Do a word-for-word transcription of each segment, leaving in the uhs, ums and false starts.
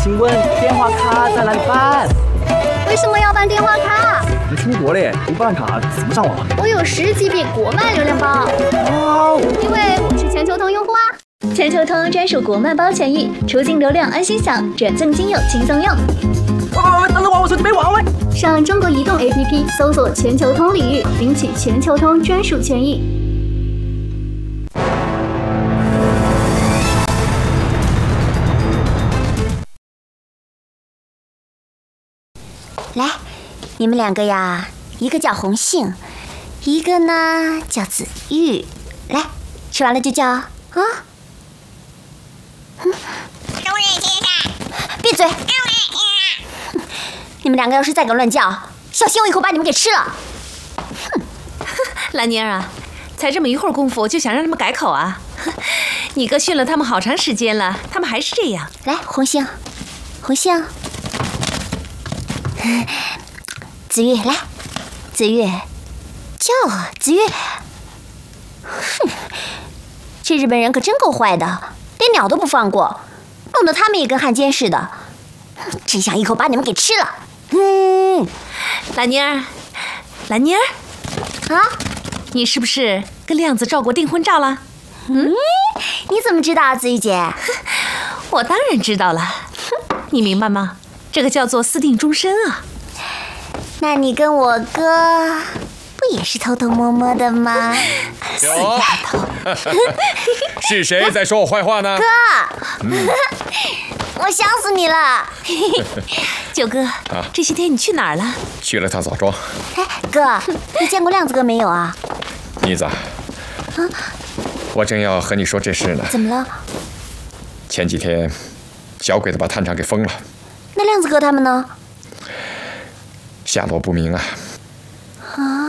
请问电话卡在哪里办？ 为什么要办电话卡？ 你出国嘞，不办卡怎么上网？ 我有十 G B 国漫流量包。 哇， 因为我是全球通用户啊。全球通专属国漫包权益，出境流量安心享，转赠金友轻松用。 喂喂喂，等等我，我手机没网喂。 上中国移动 A P P 搜索全球通领域，领取全球通专属权益。 来，你们两个呀，一个叫红杏，一个呢叫紫玉。来，吃完了就叫啊。嗯， 都是先生， 闭嘴！你们两个要是再敢乱叫，小心我一口把你们给吃了！ 哼，兰妮儿啊，才这么一会儿功夫就想让他们改口啊？你哥训了他们好长时间了，他们还是这样。 来，红杏，红杏，紫玉，来，紫玉，叫啊，紫玉。哼，这日本人可真够坏的，连鸟都不放过，弄得他们也跟汉奸似的。真想一口把你们给吃了。嗯， 兰妮儿，兰妮儿， 啊， 你是不是跟亮子照过订婚照了？ 嗯，你怎么知道啊，子玉姐？ 我当然知道了。你明白吗？这个叫做私定终身啊。 那你跟我哥不也是偷偷摸摸的吗？ 死丫头！ 是谁在说我坏话呢？ 哥，嗯、我想死你了。 九哥，啊、这些天你去哪儿了？ 去了趟枣庄。 哎，哥，你见过亮子哥没有啊？ 妮子，啊，我正要和你说这事呢。 怎么了？ 前几天，小鬼子把炭厂给封了。 那亮子哥他们呢？ 下落不明啊！ 啊！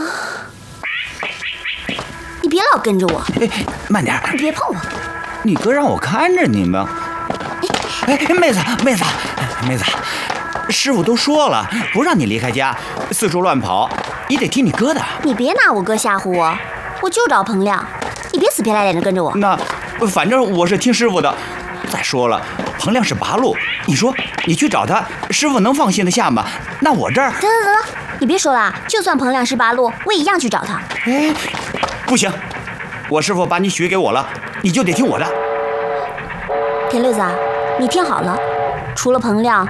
你别老跟着我！ 哎，慢点！ 你别碰我！ 你哥让我看着你们。哎，妹子，妹子，妹子，师傅都说了，不让你离开家，四处乱跑，你得听你哥的。 你别拿我哥吓唬我，我就找彭亮，你别死皮赖脸的跟着我。 那，反正我是听师傅的。再说了，彭亮是八路，你说你去找他，师傅能放心得下吗？那我这儿…… 得得得，你别说了，就算彭亮是八路，我也一样去找他。 哎，不行，我师傅把你许给我了，你就得听我的。 铁六子，你听好了，除了彭亮，